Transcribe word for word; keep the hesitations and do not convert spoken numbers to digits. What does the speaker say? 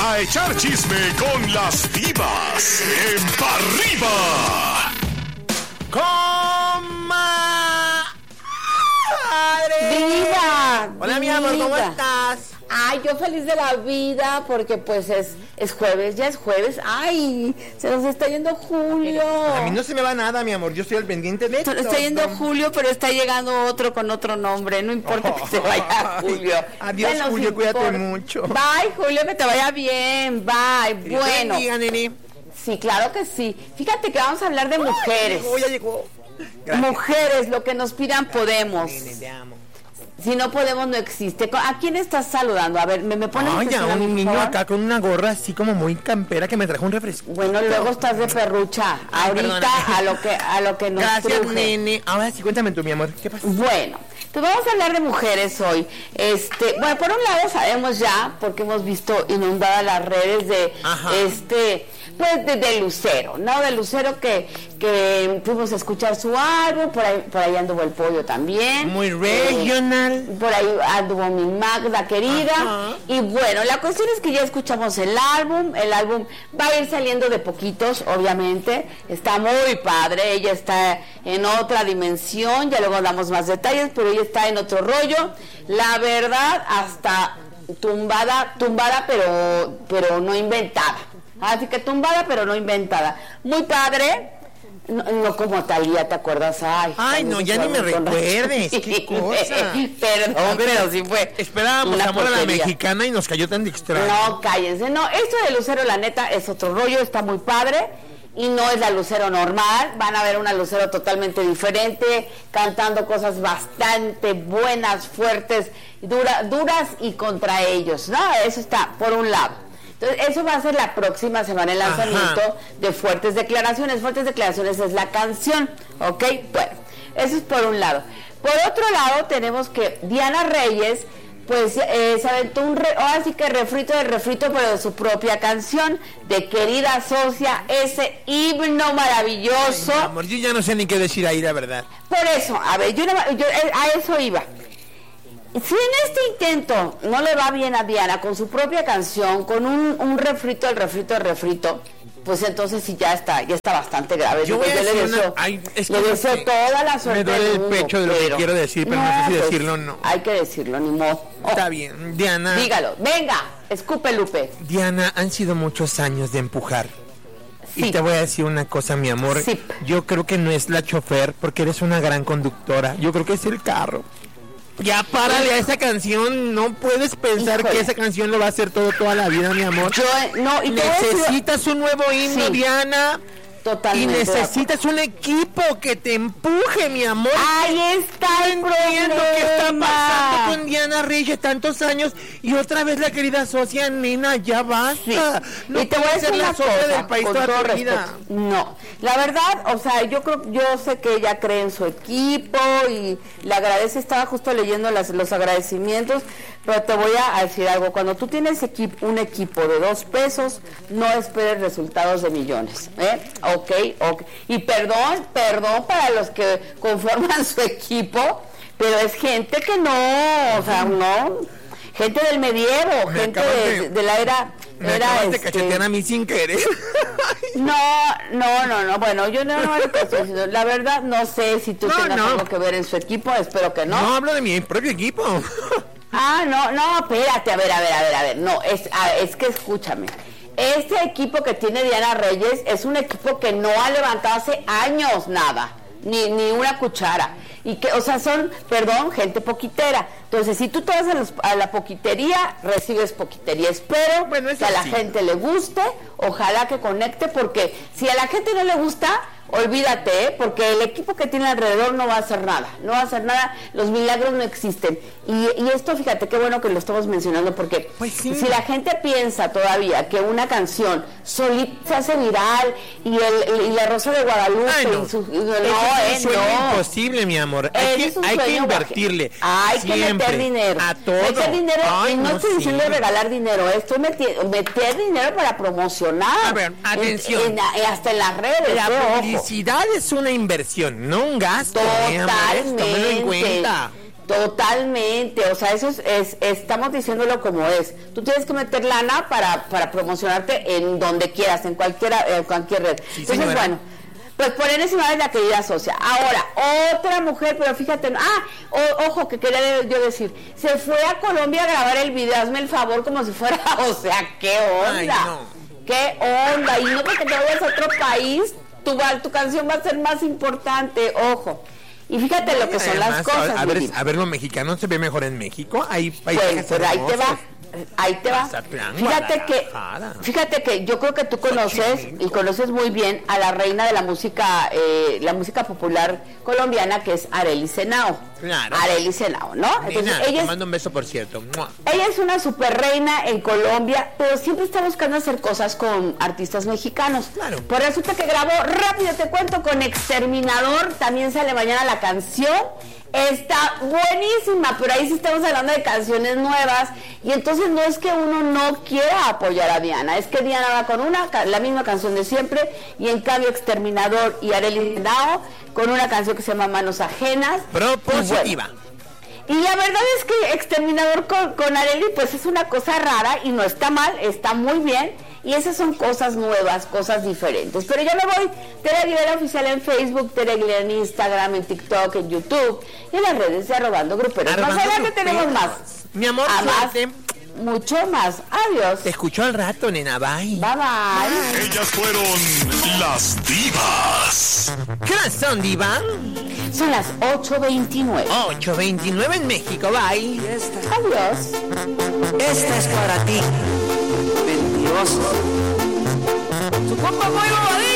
a echar chisme con las divas en Pa' Arriba. ¡Coma! ¡Diva! Hola, mi amor, ¿cómo estás? Ay, yo feliz de la vida porque pues es, es jueves, ya es jueves. Ay, se nos está yendo Julio. A mí no se me va nada, mi amor, yo estoy al pendiente de Se esto. nos está yendo Julio, pero está llegando otro con otro nombre. No importa que se vaya Julio. Adiós, Bueno, Julio, sí, cuídate por... mucho. Bye, Julio, que te vaya bien. Bye. Bueno. Bendiga, nene. Sí, claro que sí. Fíjate que vamos a hablar de mujeres. Llegó, ya llegó. Gracias. Mujeres, lo que nos pidan podemos. Nene, te amo. Si no podemos, no existe. ¿A quién estás saludando? A ver, ¿me, me pones Ay, ya, atención a mí, un por niño favor? acá con una gorra así como muy campera que me trajo un refresco. Bueno, luego estás de perrucha. Ay, Ahorita perdóname. a lo que a lo que nos Gracias, truje. nene. Ahora sí, cuéntame tú, mi amor, ¿qué pasa? Bueno, pues vamos a hablar de mujeres hoy. Este, bueno, por un lado sabemos ya, porque hemos visto inundadas las redes de Ajá. este, pues de, de Lucero, ¿no? De Lucero que, que fuimos a escuchar su álbum, por ahí, por ahí anduvo el pollo también. Muy regional. Eh, por ahí anduvo mi Magda querida. Ajá. Y bueno, la cuestión es que ya escuchamos el álbum, el álbum va a ir saliendo de poquitos, obviamente, está muy padre, ella está en otra dimensión, ya luego damos más detalles, pero ella está en otro rollo, la verdad, hasta tumbada, tumbada pero, pero no inventada, así que tumbada pero no inventada, muy padre. No, no como Talía, ¿te acuerdas? Ay, Ay, no, ya ni me recuerdes, qué cosa. Perdón, pero sí fue. Esperábamos una amor a la porquería. mexicana y nos cayó tan de extraño. No, cállense. No, esto de Lucero, la neta, es otro rollo, está muy padre. Y no es la Lucero normal, van a ver una Lucero totalmente diferente, cantando cosas bastante buenas, fuertes, dura, duras y contra ellos, ¿no? Eso está por un lado. Entonces, eso va a ser la próxima semana, el lanzamiento Ajá. de Fuertes Declaraciones. Fuertes Declaraciones es la canción, ¿ok? Bueno, eso es por un lado. Por otro lado, tenemos que Diana Reyes, pues eh, se aventó un, re, ahora sí que refrito de refrito, pero de su propia canción, de Querida Socia, ese himno maravilloso. Ay, amor, yo ya no sé ni qué decir ahí, la verdad. Por eso, a ver, yo, no, yo a eso iba. Si en este intento no le va bien a Diana con su propia canción, con un, un refrito, el refrito, el refrito, pues entonces sí ya está, ya está bastante grave. Yo, voy a yo le deseo, una... Ay, es que le no deseo sé. toda la suerte. Me duele el pecho de lo pero... que quiero decir, pero no, no sé si pues, decirlo o no. Hay que decirlo, ni modo. Oh, está bien, Diana. Dígalo, venga, escupe Lupe. Diana, han sido muchos años de empujar. Sí. Y te voy a decir una cosa, mi amor. Sí. Yo creo que no es la chofer, porque eres una gran conductora. Yo creo que es el carro. Ya párale a esa canción, no puedes pensar Híjole. que esa canción lo va a hacer todo toda la vida, mi amor. Yo, no, y necesitas decir... un nuevo himno, sí. Diana. Totalmente. Y necesitas un equipo que te empuje, mi amor. Ahí está el problema. ¿Qué está pasando con Diana Reyes tantos años? Y otra vez la querida socia, nena, ya basta. Sí. No y te voy a decir la socia del país toda tu vida. No, la verdad, o sea, yo creo, yo sé que ella cree en su equipo y le agradece. Estaba justo leyendo las, los agradecimientos, pero te voy a decir algo. Cuando tú tienes equipo, un equipo de dos pesos, no esperes resultados de millones, ¿eh? Ok, ok. Y perdón, perdón para los que conforman su equipo, pero es gente que no, o sea, no, gente del medievo, me gente de, de, de la era... Me era acabas de este, cachetear a mí sin querer. No, no, no, no, bueno, yo no, no, no la verdad no sé si tú no, tengas no. algo que ver en su equipo, espero que no. No hablo de mi propio equipo. Ah, no, no, espérate, a ver, a ver, a ver, a ver, no, es, a, es que escúchame. Este equipo que tiene Diana Reyes es un equipo que no ha levantado hace años nada, ni, ni una cuchara. Y que, o sea, son, perdón, gente poquitera. Entonces, si tú te vas a, los, a la poquitería, recibes poquitería. Espero bueno, que a la sí. gente le guste, ojalá que conecte, porque si a la gente no le gusta, olvídate, ¿eh? Porque el equipo que tiene alrededor no va a hacer nada, no va a hacer nada, los milagros no existen. Y, y esto, fíjate, qué bueno que lo estamos mencionando, porque pues sí. si la gente piensa todavía que una canción solita se hace viral y, el, y la Rosa de Guadalupe... Ay, no. Y su, y, no, es un eh, no. imposible, mi amor. Hay, que, hay que invertirle. Hay siempre, que meter dinero. A todo. Meter dinero, Ay, y no, no estoy sí. diciendo regalar dinero, estoy metiendo meter dinero para promocionar. A ver, atención. En, en, hasta en las redes. La eh, publicidad ojo. es una inversión, no un gasto. Totalmente. Tómalo en cuenta. Totalmente, o sea, eso es, es, estamos diciéndolo como es. Tú tienes que meter lana para, para promocionarte en donde quieras, en cualquiera, en cualquier red. Sí, Entonces, señora. bueno, pues por encima de la querida socia. Ahora, otra mujer, pero fíjate, ah, o, ojo, que quería yo decir, se fue a Colombia a grabar el video, hazme el favor, como si fuera, o sea, ¿qué onda? Ay, no. ¿Qué onda? Y no porque te vayas a otro país, tu, tu canción va a ser más importante, ojo. Y fíjate lo que son Además, las cosas. A ver, Vivi. a ver, lo mexicano se ve mejor en México. Hay Pues, pues ahí te va. Ahí te va. Mazatlán, Fíjate que, Guadalajara. fíjate que yo creo que tú conoces y conoces muy bien a la reina de la música, eh, la música popular colombiana, que es Arely Henao. Claro. Arely Henao, ¿no? Entonces Nena, ella te es, mando un beso, por cierto. ¡Mua! ella es una super reina en Colombia, pero siempre está buscando hacer cosas con artistas mexicanos. Claro. Pues resulta que grabó, rápido te cuento, con Exterminador, también sale mañana la canción. Está buenísima, pero ahí sí estamos hablando de canciones nuevas, y entonces no es que uno no quiera apoyar a Diana, es que Diana va con una la misma canción de siempre, y en cambio Exterminador y Arely Henao con una canción que se llama Manos Ajenas. Propositiva. Y la verdad es que Exterminador con, con Arely pues es una cosa rara y no está mal, está muy bien. Y esas son cosas nuevas, cosas diferentes. Pero ya me voy. Tere Aguilera Oficial en Facebook, Tere Aguilera en Instagram, en TikTok, en YouTube y en las redes de Arrobando Gruperos. Arrobando Más adelante Gruperos. tenemos más. Mi amor, A más, suerte. mucho más. Adiós. Te escucho al rato, nena. Bye. Bye bye. Ellas fueron las divas. ¿Qué horas son, diva? Son las ocho veintinueve. ocho veintinueve en México. Bye. Adiós. Esta es para ti, mentiroso. Su compa muy bobadito.